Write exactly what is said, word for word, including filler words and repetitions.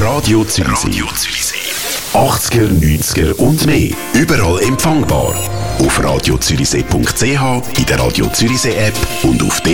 Radio Zürichsee. Radio Zürichsee. achtziger, neunziger und mehr. Überall empfangbar. Auf radio zürichsee punkt c h, in der Radio Zürichsee App und auf d